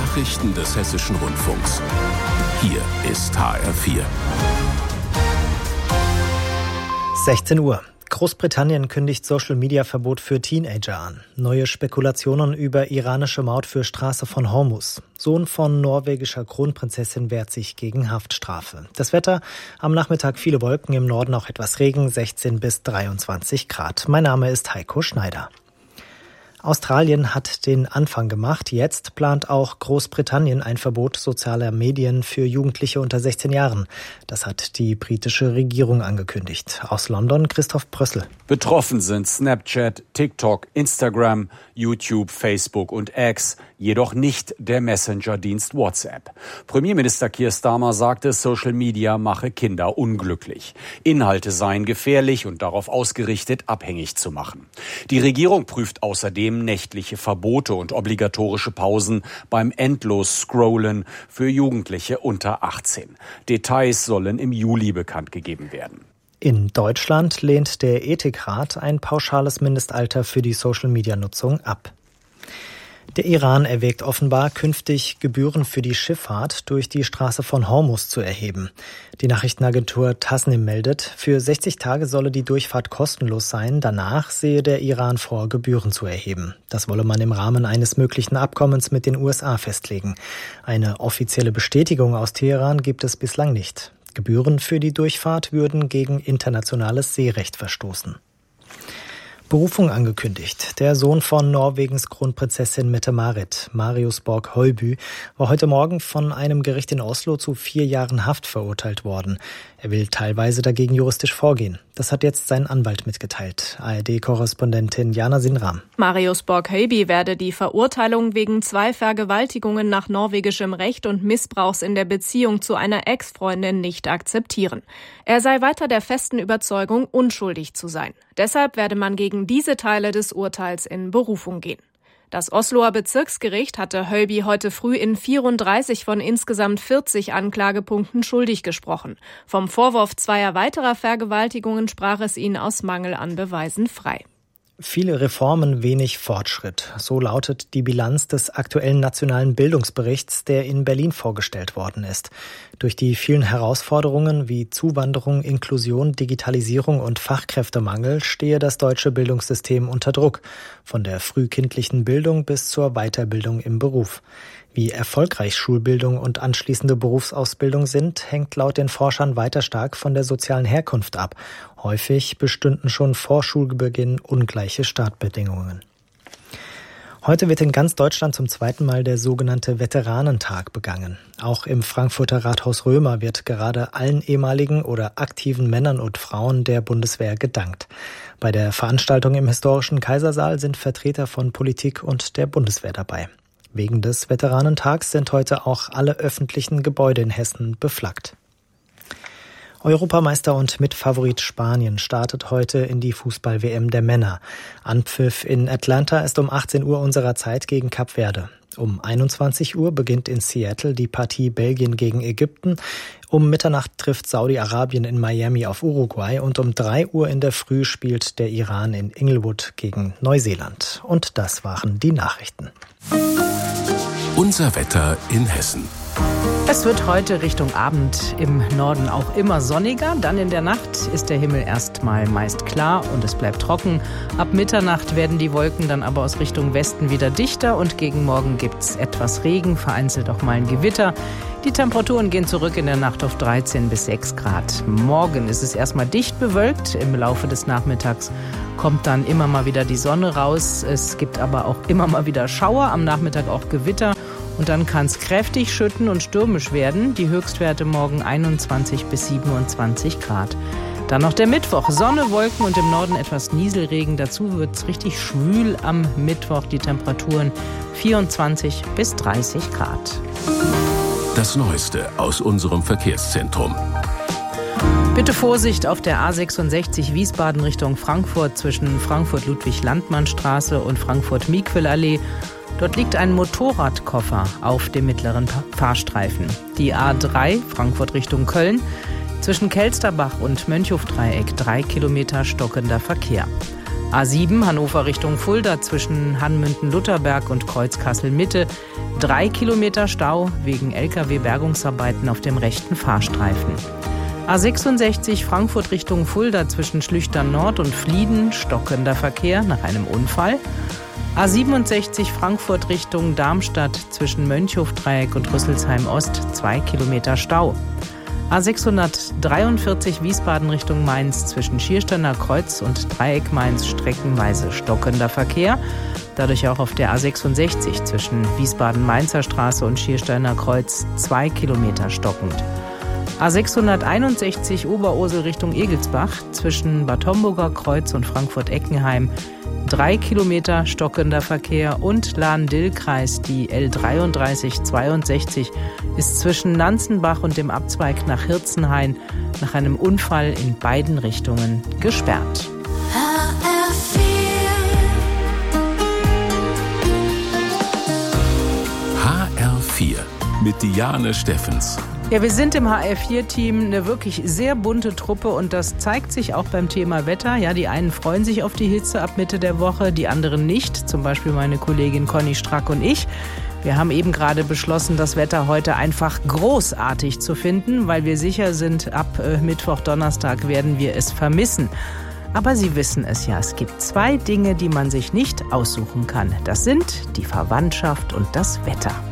Nachrichten des Hessischen Rundfunks. Hier ist HR4. 16 Uhr. Großbritannien kündigt Social-Media-Verbot für Teenager an. Neue Spekulationen über iranische Maut für Straße von Hormuz. Sohn von norwegischer Kronprinzessin wehrt sich gegen Haftstrafe. Das Wetter: am Nachmittag viele Wolken, im Norden auch etwas Regen, 16 bis 23 Grad. Mein Name ist Heiko Schneider. Australien hat den Anfang gemacht. Jetzt plant auch Großbritannien ein Verbot sozialer Medien für Jugendliche unter 16 Jahren. Das hat die britische Regierung angekündigt. Aus London Christoph Brössel. Betroffen sind Snapchat, TikTok, Instagram, YouTube, Facebook und X, jedoch nicht der Messenger-Dienst WhatsApp. Premierminister Keir Starmer sagte, Social Media mache Kinder unglücklich. Inhalte seien gefährlich und darauf ausgerichtet, abhängig zu machen. Die Regierung prüft außerdem nächtliche Verbote und obligatorische Pausen beim Endlos-Scrollen für Jugendliche unter 18. Details sollen im Juli bekannt gegeben werden. In Deutschland lehnt der Ethikrat ein pauschales Mindestalter für die Social-Media-Nutzung ab. Der Iran erwägt offenbar, künftig Gebühren für die Schifffahrt durch die Straße von Hormuz zu erheben. Die Nachrichtenagentur Tasnim meldet, für 60 Tage solle die Durchfahrt kostenlos sein. Danach sehe der Iran vor, Gebühren zu erheben. Das wolle man im Rahmen eines möglichen Abkommens mit den USA festlegen. Eine offizielle Bestätigung aus Teheran gibt es bislang nicht. Gebühren für die Durchfahrt würden gegen internationales Seerecht verstoßen. Berufung angekündigt. Der Sohn von Norwegens Kronprinzessin Mette-Marit, Marius Borg-Høiby, war heute Morgen von einem Gericht in Oslo zu 4 Jahren Haft verurteilt worden. Er will teilweise dagegen juristisch vorgehen. Das hat jetzt sein Anwalt mitgeteilt. ARD-Korrespondentin Jana Sinram. Marius Borg-Høiby werde die Verurteilung wegen 2 Vergewaltigungen nach norwegischem Recht und Missbrauchs in der Beziehung zu einer Ex-Freundin nicht akzeptieren. Er sei weiter der festen Überzeugung, unschuldig zu sein. Deshalb werde man gegen diese Teile des Urteils in Berufung gehen. Das Osloer Bezirksgericht hatte Høiby heute früh in 34 von insgesamt 40 Anklagepunkten schuldig gesprochen. Vom Vorwurf 2 weiterer Vergewaltigungen sprach es ihn aus Mangel an Beweisen frei. Viele Reformen, wenig Fortschritt. So lautet die Bilanz des aktuellen nationalen Bildungsberichts, der in Berlin vorgestellt worden ist. Durch die vielen Herausforderungen wie Zuwanderung, Inklusion, Digitalisierung und Fachkräftemangel stehe das deutsche Bildungssystem unter Druck, von der frühkindlichen Bildung bis zur Weiterbildung im Beruf. Wie erfolgreich Schulbildung und anschließende Berufsausbildung sind, hängt laut den Forschern weiter stark von der sozialen Herkunft ab. Häufig bestünden schon vor Schulbeginn ungleiche Startbedingungen. Heute wird in ganz Deutschland zum 2. Mal der sogenannte Veteranentag begangen. Auch im Frankfurter Rathaus Römer wird gerade allen ehemaligen oder aktiven Männern und Frauen der Bundeswehr gedankt. Bei der Veranstaltung im historischen Kaisersaal sind Vertreter von Politik und der Bundeswehr dabei. Wegen des Veteranentags sind heute auch alle öffentlichen Gebäude in Hessen beflaggt. Europameister und Mitfavorit Spanien startet heute in die Fußball-WM der Männer. Anpfiff in Atlanta ist um 18 Uhr unserer Zeit gegen Kap Verde. Um 21 Uhr beginnt in Seattle die Partie Belgien gegen Ägypten. Um Mitternacht trifft Saudi-Arabien in Miami auf Uruguay und um 3 Uhr in der Früh spielt der Iran in Inglewood gegen Neuseeland. Und das waren die Nachrichten. Unser Wetter in Hessen. Es wird heute Richtung Abend im Norden auch immer sonniger. Dann in der Nacht ist der Himmel erstmal meist klar und es bleibt trocken. Ab Mitternacht werden die Wolken dann aber aus Richtung Westen wieder dichter und gegen Morgen gibt's etwas Regen, vereinzelt auch mal ein Gewitter. Die Temperaturen gehen zurück in der Nacht auf 13 bis 6 Grad. Morgen ist es erstmal dicht bewölkt. Im Laufe des Nachmittags kommt dann immer mal wieder die Sonne raus. Es gibt aber auch immer mal wieder Schauer, am Nachmittag auch Gewitter. Und dann kann es kräftig schütten und stürmisch werden. Die Höchstwerte morgen 21 bis 27 Grad. Dann noch der Mittwoch. Sonne, Wolken und im Norden etwas Nieselregen. Dazu wird es richtig schwül am Mittwoch. Die Temperaturen 24 bis 30 Grad. Das Neueste aus unserem Verkehrszentrum. Bitte Vorsicht auf der A66 Wiesbaden Richtung Frankfurt zwischen Frankfurt-Ludwig-Landmann-Straße und Frankfurt-Miquel-Allee. Dort liegt ein Motorradkoffer auf dem mittleren Fahrstreifen. Die A3 Frankfurt Richtung Köln zwischen Kelsterbach und Mönchhofdreieck 3 Kilometer stockender Verkehr. A7 Hannover Richtung Fulda zwischen Hanmünden-Lutherberg und Kreuz-Kassel-Mitte. 3 Kilometer Stau wegen Lkw-Bergungsarbeiten auf dem rechten Fahrstreifen. A66 Frankfurt Richtung Fulda zwischen Schlüchtern Nord und Flieden. Stockender Verkehr nach einem Unfall. A67 Frankfurt Richtung Darmstadt zwischen Mönchhofdreieck und Rüsselsheim Ost. 2 Kilometer Stau. A643 Wiesbaden Richtung Mainz zwischen Schiersteiner Kreuz und Dreieck Mainz streckenweise stockender Verkehr. Dadurch auch auf der A66 zwischen Wiesbaden-Mainzer Straße und Schiersteiner Kreuz 2 Kilometer stockend. A661 Oberursel Richtung Egelsbach zwischen Bad Homburger Kreuz und Frankfurt-Eckenheim 3 Kilometer stockender Verkehr und Lahn-Dill-Kreis. Die L3362 ist zwischen Nanzenbach und dem Abzweig nach Hirzenhain nach einem Unfall in beiden Richtungen gesperrt. HR4 mit Diane Steffens. Ja, wir sind im HR4-Team eine wirklich sehr bunte Truppe und das zeigt sich auch beim Thema Wetter. Ja, die einen freuen sich auf die Hitze ab Mitte der Woche, die anderen nicht. Zum Beispiel meine Kollegin Conny Strack und ich. Wir haben eben gerade beschlossen, das Wetter heute einfach großartig zu finden, weil wir sicher sind, ab Mittwoch, Donnerstag werden wir es vermissen. Aber Sie wissen es ja, es gibt 2 Dinge, die man sich nicht aussuchen kann. Das sind die Verwandtschaft und das Wetter.